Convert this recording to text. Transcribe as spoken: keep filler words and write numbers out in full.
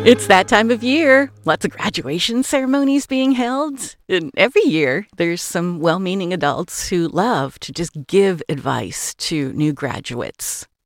It's that time of year. Lots of graduation ceremonies being held. And every year, there's some well-meaning adults who love to just give advice to new graduates.